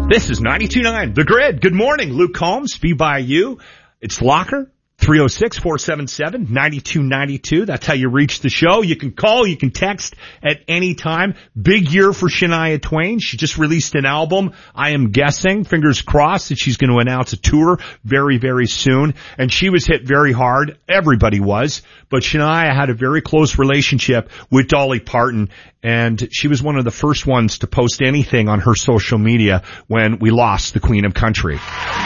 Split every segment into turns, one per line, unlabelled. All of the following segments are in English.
This is 92.9 The Grid. Good morning, Luke Combs, Be By You. It's Locker, 306-477-9292. That's how you reach the show. You can call, you can text at any time. Big year for Shania Twain. She just released an album. I am guessing, fingers crossed, that she's going to announce a tour very, very soon. And she was hit very hard. Everybody was. But Shania had a very close relationship with Dolly Parton. And she was one of the first ones to post anything on her social media when we lost the Queen of Country.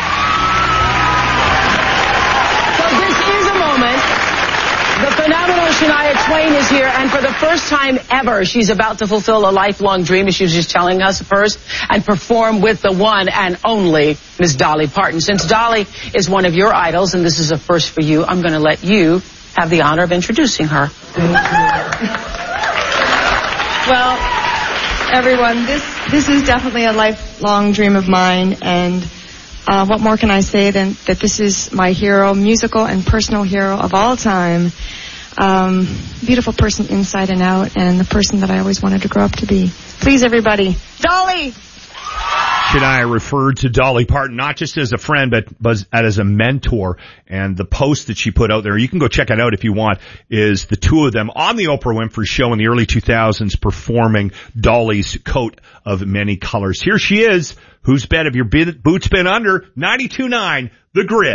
The phenomenal Shania Twain is here, and for the first time ever, she's about to fulfill a lifelong dream, as she was just telling us first, and perform with the one and only Miss Dolly Parton. Since Dolly is one of your idols, and this is a first for you, I'm going to let you have the honor of introducing her.
Well, everyone, this is definitely a lifelong dream of mine, and what more can I say than that this is my hero, musical and personal hero of all time. Beautiful person inside and out, and the person that I always wanted to grow up to be. Please, everybody, Dolly!
Shania referred to Dolly Parton not just as a friend, but as a mentor. And the post that she put out there, you can go check it out if you want, is the two of them on the Oprah Winfrey Show in the early 2000s performing Dolly's Coat of Many Colors. Here she is. Whose bed have your boots been under? 92.9 The Grid.